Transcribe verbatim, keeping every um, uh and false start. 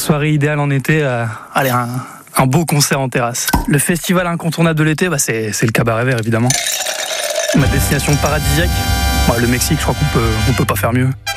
soirée idéale en été, euh, allez, un, un beau concert en terrasse. Le festival incontournable de l'été, bah c'est, c'est le Cabaret Vert évidemment. Ma destination paradisiaque, bah, le Mexique, je crois qu'on peut, on peut pas faire mieux.